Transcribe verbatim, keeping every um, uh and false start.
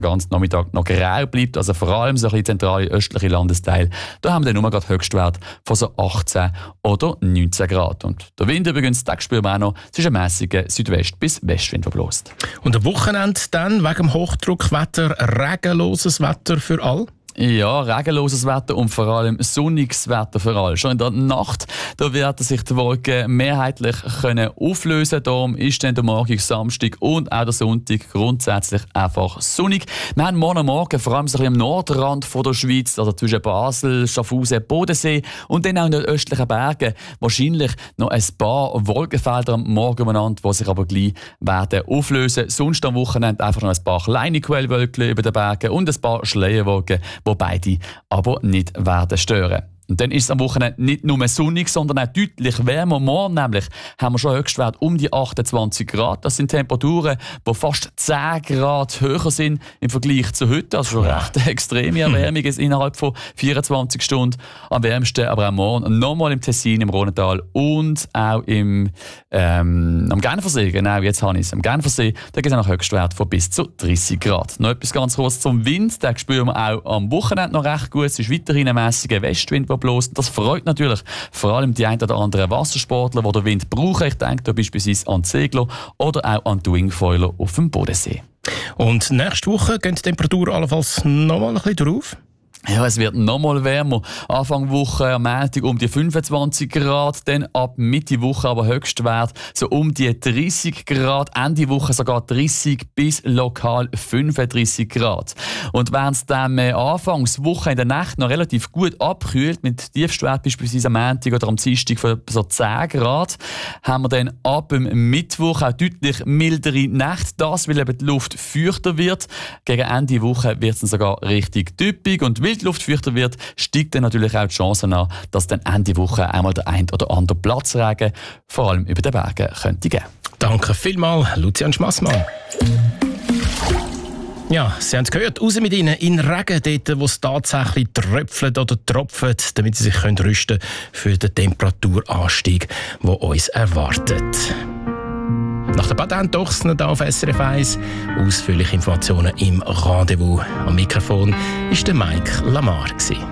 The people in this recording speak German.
ganz Nachmittag noch grau bleibt, also vor allem so ein bisschen zentrale östliche Landesteil. Da haben wir dann nur gerade Höchstwert von so achtzehn oder neunzehn Grad. Und der Wind übrigens, den spüren wir auch noch, es ist ein mäßiger Südwest- bis Westwind verblasst. Und am Wochenende dann wegen dem Hochdruckwetter regenloses Wetter für alle? Ja, regenloses Wetter und vor allem sonniges Wetter für alle. Schon in der Nacht da werden sich die Wolken mehrheitlich können auflösen. Darum ist dann der Morgen, Samstag und auch der Sonntag grundsätzlich einfach sonnig. Wir haben morgen Morgen vor allem so ein bisschen am Nordrand von der Schweiz, also zwischen Basel, Schaffhausen, Bodensee und dann auch in den östlichen Bergen wahrscheinlich noch ein paar Wolkenfelder am Morgen umeinander, die sich aber gleich werden auflösen. Sonst am Wochenende einfach noch ein paar kleine Quellwölkchen über den Bergen und ein paar Schleierwolken, die beide aber nicht werden stören. Und dann ist es am Wochenende nicht nur sonnig, sondern auch deutlich wärmer. Morgen nämlich haben wir schon Höchstwert um die achtundzwanzig Grad. Das sind Temperaturen, die fast zehn Grad höher sind im Vergleich zu heute. Also schon recht extreme Erwärmung innerhalb von vierundzwanzig Stunden. Am wärmsten aber auch morgen nochmal im Tessin, im Rhontal und auch im, ähm, am Genfersee. Genau, jetzt habe ich es. Am Genfersee, da gibt es auch noch Höchstwert von bis zu dreißig Grad. Noch etwas ganz kurz zum Wind. Den spüren wir auch am Wochenende noch recht gut. Es ist weiterhin ein mäßiger Westwind, der bloß. Das freut natürlich vor allem die ein oder anderen Wassersportler, die den Wind brauchen. Ich denke da beispielsweise an die Segler oder auch an die Wingfoiler auf dem Bodensee. Und nächste Woche gehen die Temperaturen allenfalls noch mal ein bisschen drauf? Ja, es wird noch mal wärmer. Anfang Woche am Montag um die fünfundzwanzig Grad, dann ab Mitte Woche aber Höchstwert so um die dreißig Grad, Ende Woche sogar dreißig bis lokal fünfunddreißig Grad. Und während es dann äh, Anfangs Woche in der Nacht noch relativ gut abkühlt, mit Tiefstwert beispielsweise am Montag oder am Dienstag von so zehn Grad, haben wir dann ab dem Mittwoch auch deutlich mildere Nächte. Das, weil eben die Luft feuchter wird. Gegen Ende Woche wird es dann sogar richtig typisch und weil die Luft feuchter wird, steigt dann natürlich auch die Chance an, dass dann Ende Woche einmal der ein oder andere Platzregen, vor allem über den Bergen, könnte geben. Danke vielmals, Lucian Schmassmann. Ja, Sie haben es gehört, raus mit Ihnen in Regen, dort, wo es tatsächlich tröpfelt oder tropft, damit Sie sich können rüsten für den Temperaturanstieg, der uns erwartet. Nach der Patent Ochsner hier auf S R F eins. Ausführliche Informationen im Rendezvous. Am Mikrofon war der Mike Lamar.